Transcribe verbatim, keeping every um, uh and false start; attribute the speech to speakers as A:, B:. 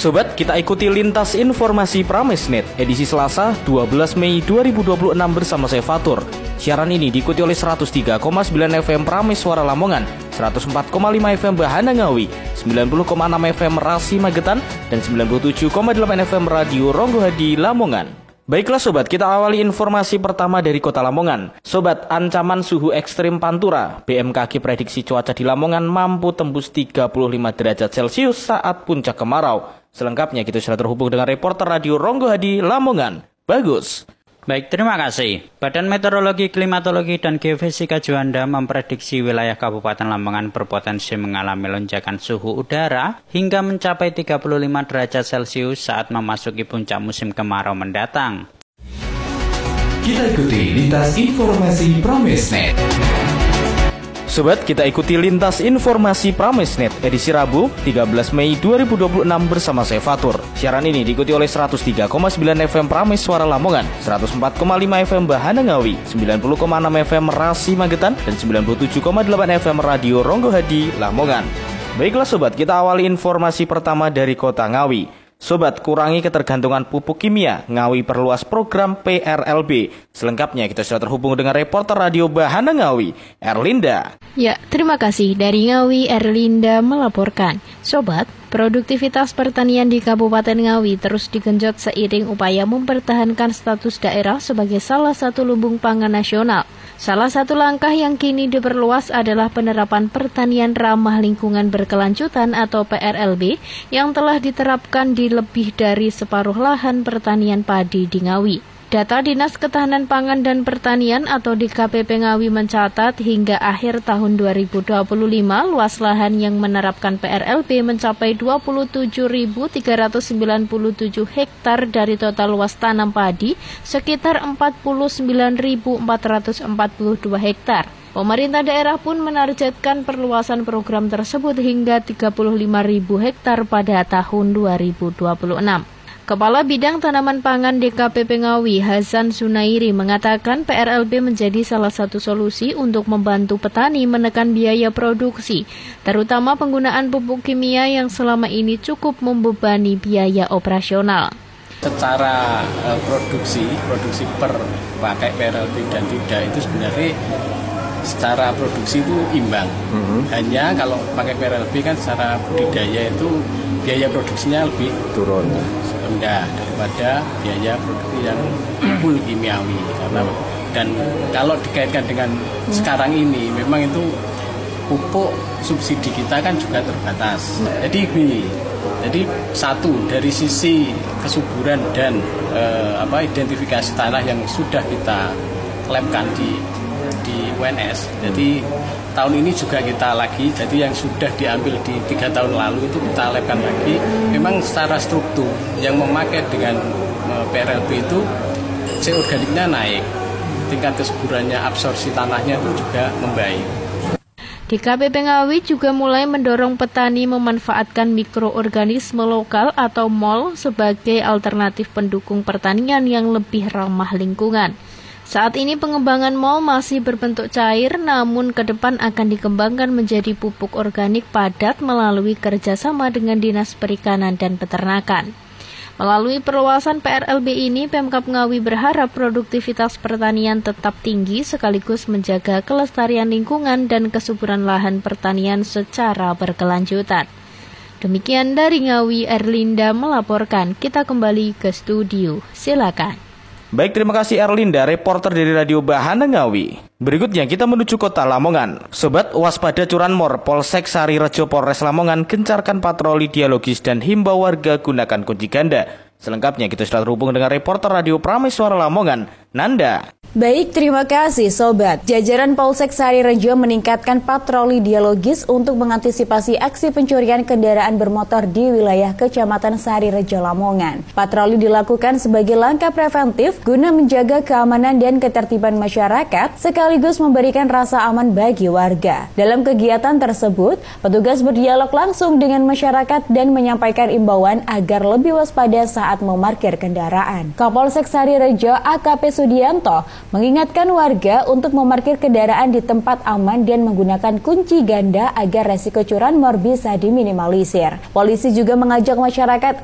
A: Sobat, kita ikuti lintas informasi Pramesnet edisi Selasa dua belas Mei dua ribu dua puluh enam bersama saya Fatur. Siaran ini diikuti oleh seratus tiga koma sembilan F M Prames Suara Lamongan, seratus empat koma lima F M Bahana Ngawi, sembilan puluh koma enam F M Rasi Magetan, dan sembilan puluh tujuh koma delapan F M Radio Ronggohadi Lamongan. Baiklah sobat, kita awali informasi pertama dari kota Lamongan. Sobat, ancaman suhu ekstrim Pantura. B M K G prediksi cuaca di Lamongan mampu tembus tiga puluh lima derajat Celcius saat puncak kemarau. Selengkapnya kita sudah terhubung dengan reporter Radio Ronggohadi Lamongan, Bagus.
B: Baik, terima kasih. Badan Meteorologi, Klimatologi, dan Geofisika Juanda memprediksi wilayah Kabupaten Lamongan berpotensi mengalami lonjakan suhu udara hingga mencapai tiga puluh lima derajat Celcius saat memasuki puncak musim kemarau mendatang.
C: Kita ikuti lintas informasi Pramesnet.
A: Sobat, kita ikuti lintas informasi Pramesnet edisi Rabu tiga belas Mei dua ribu dua puluh enam bersama saya Fatur. Siaran ini diikuti oleh seratus tiga koma sembilan F M Prames Suara Lamongan, seratus empat koma lima F M Bahana Ngawi, sembilan puluh koma enam F M Rasi Magetan, dan sembilan puluh tujuh koma delapan F M Radio Ronggohadi Lamongan. Baiklah sobat, kita awali informasi pertama dari kota Ngawi. Sobat, kurangi ketergantungan pupuk kimia. Ngawi perluas program P R L B. Selengkapnya kita sudah terhubung dengan reporter Radio Bahana Ngawi, Erlinda.
D: Ya, terima kasih. Dari Ngawi, Erlinda melaporkan. Sobat, produktivitas pertanian di Kabupaten Ngawi terus digenjot seiring upaya mempertahankan status daerah sebagai salah satu lumbung pangan nasional. Salah satu langkah yang kini diperluas adalah penerapan pertanian ramah lingkungan berkelanjutan atau P R L B yang telah diterapkan di lebih dari separuh lahan pertanian padi di Ngawi. Data Dinas Ketahanan Pangan dan Pertanian atau D K P P Ngawi mencatat hingga akhir tahun dua ribu dua puluh lima luas lahan yang menerapkan P R L B mencapai dua puluh tujuh ribu tiga ratus sembilan puluh tujuh hektar dari total luas tanam padi sekitar empat puluh sembilan ribu empat ratus empat puluh dua hektar. Pemerintah daerah pun menargetkan perluasan program tersebut hingga tiga puluh lima ribu hektar pada tahun dua ribu dua puluh enam. Kepala Bidang Tanaman Pangan D K P P Ngawi, Hasan Sunairi, mengatakan P R L B menjadi salah satu solusi untuk membantu petani menekan biaya produksi, terutama penggunaan pupuk kimia yang selama ini cukup membebani biaya operasional.
E: Secara uh, produksi, produksi per pakai P R L B dan tidak itu sebenarnya secara produksi itu imbang. Mm-hmm. Hanya kalau pakai P R L B kan secara budidaya itu biaya produksinya lebih turun rendah daripada biaya produksi yang full kimiawi karena dan kalau dikaitkan dengan hmm. sekarang ini memang itu pupuk subsidi kita kan juga terbatas. Jadi gini, jadi satu dari sisi kesuburan dan eh, apa identifikasi tanah yang sudah kita labkan di di U N S. Jadi tahun ini juga kita lagi, jadi yang sudah diambil di tiga tahun lalu itu kita labkan lagi. Memang secara struktur yang memakai dengan P R L B itu C organiknya naik, tingkat kesuburannya, absorpsi tanahnya itu juga membaik.
D: D K P P Ngawi juga mulai mendorong petani memanfaatkan mikroorganisme lokal atau M O L sebagai alternatif pendukung pertanian yang lebih ramah lingkungan. Saat ini pengembangan M O L masih berbentuk cair, namun ke depan akan dikembangkan menjadi pupuk organik padat melalui kerjasama dengan Dinas Perikanan dan Peternakan. Melalui perluasan P R L B ini, Pemkab Ngawi berharap produktivitas pertanian tetap tinggi sekaligus menjaga kelestarian lingkungan dan kesuburan lahan pertanian secara berkelanjutan. Demikian dari Ngawi, Erlinda melaporkan. Kita kembali ke studio. Silakan.
A: Baik, terima kasih Erlinda, reporter dari Radio Bahana Ngawi. Berikutnya kita menuju kota Lamongan. Sobat, waspada curanmor, Polsek Sari Rejo Polres Lamongan gencarkan patroli dialogis dan himbau warga gunakan kunci ganda. Selengkapnya kita sudah terhubung dengan reporter Radio Prames Suara Lamongan, Nanda.
F: Baik, terima kasih Sobat. Jajaran Polsek Sari Rejo meningkatkan patroli dialogis untuk mengantisipasi aksi pencurian kendaraan bermotor di wilayah Kecamatan Sari Rejo Lamongan. Patroli dilakukan sebagai langkah preventif guna menjaga keamanan dan ketertiban masyarakat sekaligus memberikan rasa aman bagi warga. Dalam kegiatan tersebut, petugas berdialog langsung dengan masyarakat dan menyampaikan imbauan agar lebih waspada saat memarkir kendaraan. Kapolsek Sari Rejo A K P Sudianto mengingatkan warga untuk memarkir kendaraan di tempat aman dan menggunakan kunci ganda agar resiko curanmor bisa diminimalisir. Polisi juga mengajak masyarakat